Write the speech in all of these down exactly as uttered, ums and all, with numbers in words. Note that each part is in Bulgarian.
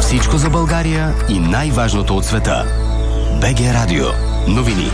Всичко за България и най-важното от света. БГ Радио. Новини.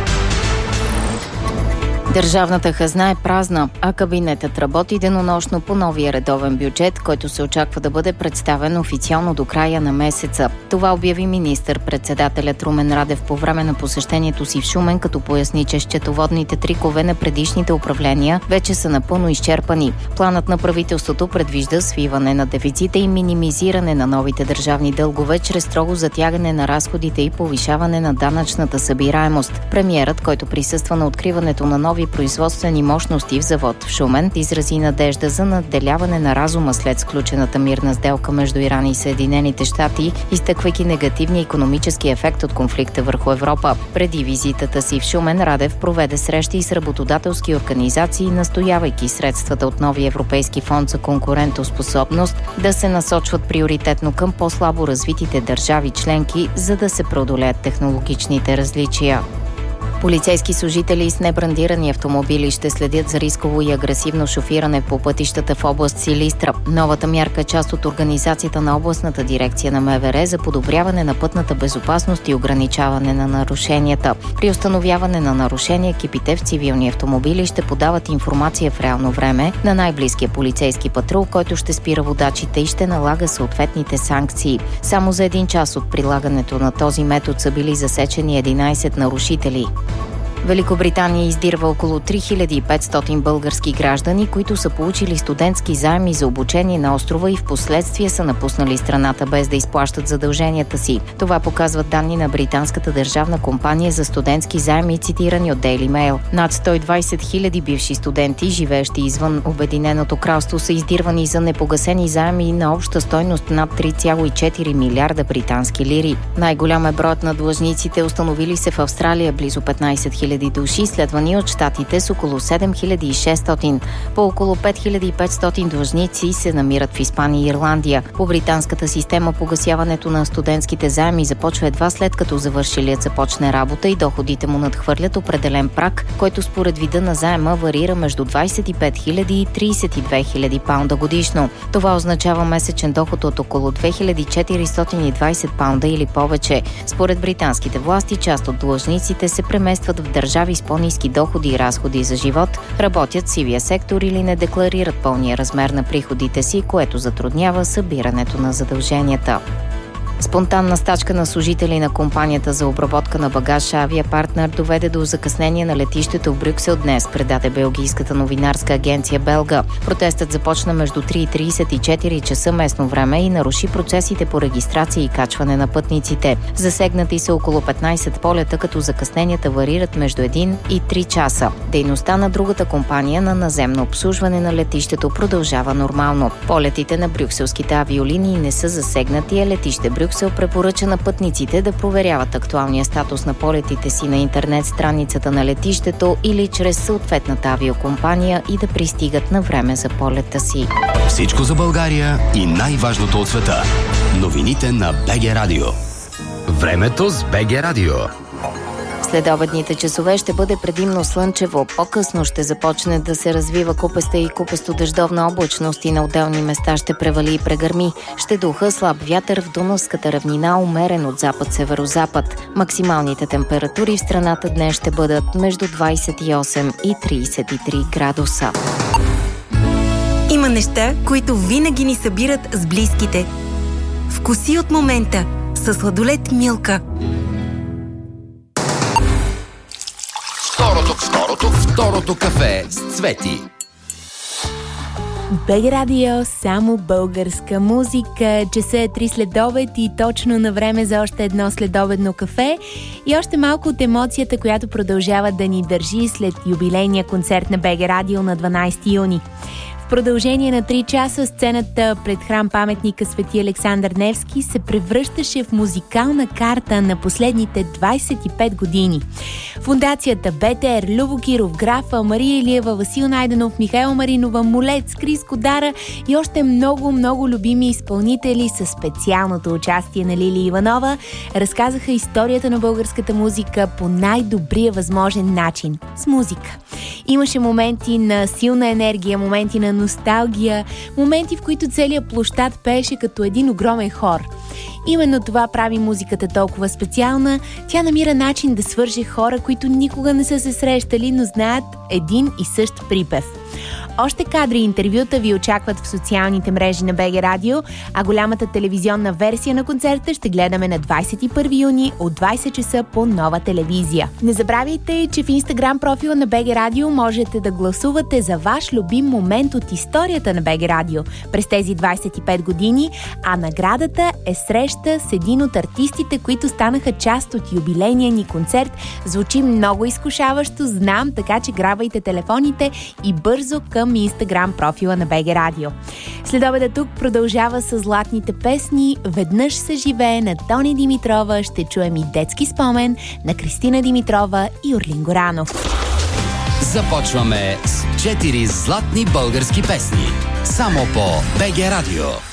Държавната хазна е празна, а кабинетът работи денонощно по новия редовен бюджет, който се очаква да бъде представен официално до края на месеца. Това обяви министър-председателят Румен Радев по време на посещението си в Шумен, като поясни, че счетоводните трикове на предишните управления вече са напълно изчерпани. Планът на правителството предвижда свиване на дефицита и минимизиране на новите държавни дългове чрез строго затягане на разходите и повишаване на данъчната събираемост. Премиерът, който присъства на откриването на нови производствени мощности в завод в Шумен, изрази надежда за надделяване на разума след сключената мирна сделка между Иран и Съединените щати, изтъквайки негативния икономически ефект от конфликта върху Европа. Преди визитата си в Шумен, Радев проведе срещи с работодателски организации, настоявайки средствата от новия Европейски фонд за конкурентоспособност да се насочват приоритетно към по-слабо развитите държави членки, за да се преодолеят технологичните различия. Полицейски служители с небрандирани автомобили ще следят за рисково и агресивно шофиране по пътищата в област Силистра. Новата мярка е част от организацията на областната дирекция на МВР за подобряване на пътната безопасност и ограничаване на нарушенията. При установяване на нарушения, екипите в цивилни автомобили ще подават информация в реално време на най-близкия полицейски патрул, който ще спира водачите и ще налага съответните санкции. Само за един час от прилагането на този метод са били засечени единайсет нарушители. Великобритания издирва около три хиляди и петстотин български граждани, които са получили студентски заеми за обучение на острова и впоследствие са напуснали страната без да изплащат задълженията си. Това показват данни на британската държавна компания за студентски заеми, цитирани от Daily Mail. Над сто и двайсет хиляди бивши студенти, живеещи извън Обединеното кралство, са издирвани за непогасени заеми на обща стойност над три цяло и четири милиарда британски лири. Най-голям е броят на длъжниците, установили се в Австралия, близо петнайсет хиляди души, следвани от щатите с около седем хиляди и шестстотин. По около пет хиляди и петстотин длъжници се намират в Испания и Ирландия. По британската система погасяването на студентските заеми започва едва след като завършилият започне работа и доходите му надхвърлят определен праг, който според вида на заема варира между двайсет и пет хиляди и трийсет и две хиляди паунда годишно. Това означава месечен доход от около две хиляди четиристотин и двайсет паунда или повече. Според британските власти, част от длъжниците се преместват в държави с по-ниски доходи и разходи за живот, работят в сивия сектор или не декларират пълния размер на приходите си, което затруднява събирането на задълженията. Спонтанна стачка на служители на компанията за обработка на багаж Авиапартнер доведе до закъснение на летището в Брюксел днес, предаде белгийската новинарска агенция Белга. Протестът започна между три и трийсет и четири часа местно време и наруши процесите по регистрация и качване на пътниците. Засегнати са около петнайсет полета, като закъсненията варират между един и три часа. Дейността на другата компания на наземно обслужване на летището продължава нормално. Полетите на брюкселските авиолинии не са засегнати, а летище Брюксел препоръча на пътниците да проверяват актуалния статус на полетите си на интернет страницата на летището или чрез съответната авиокомпания и да пристигат на време за полета си. Всичко за България и най-важното от света. Новините на БГ Радио. Времето с БГ Радио. Следобедните часове ще бъде предимно слънчево. По-късно ще започне да се развива купеста и купесто-дъждовна облачност и на отделни места ще превали и прегърми. Ще духа слаб вятър в Дунавската равнина, умерен от запад-северозапад. Максималните температури в страната днес ще бъдат между двайсет и осем и трийсет и три градуса. Има неща, които винаги ни събират с близките. Вкуси от момента със сладолед Милка. Второто, второто, второто кафе с Цвети. БГ Радио, само българска музика. Часа е три следобед и точно на време за още едно следобедно кафе и още малко от емоцията, която продължава да ни държи след юбилейния концерт на БГ Радио на дванайсети юни. В продължение на три часа сцената пред храм паметника Свети Александър Невски се превръщаше в музикална карта на последните двайсет и пет години. Фондацията БТР, Любо Киров, Графа, Мария Илиева, Васил Найденов, Михаел Маринова, Молец, Криско Дара и още много-много любими изпълнители със специалното участие на Лили Иванова разказаха историята на българската музика по най-добрия възможен начин – с музика. Имаше моменти на силна енергия, моменти на носталгия, моменти, в които целият площад пееше като един огромен хор. Именно това прави музиката толкова специална. Тя намира начин да свърже хора, които никога не са се срещали, но знаят един и същ припев. Още кадри и интервюта ви очакват в социалните мрежи на БГ Радио, а голямата телевизионна версия на концерта ще гледаме на двадесет и първи юни от двадесет часа по Нова телевизия. Не забравяйте, че в Инстаграм профила на БГ Радио можете да гласувате за ваш любим момент от историята на БГ Радио през тези двадесет и пет години, а наградата е среща с един от артистите, които станаха част от юбилейния ни концерт. Звучи много изкушаващо, знам, така че грабайте телефоните и бързо към Инстаграм профила на БГ Радио. Следобеда тук продължава с златните песни. Веднъж се живее на Тони Димитрова. Ще чуем и детски спомен на Кристина Димитрова и Орлин Горанов. Започваме с четири златни български песни. Само по БГ Радио.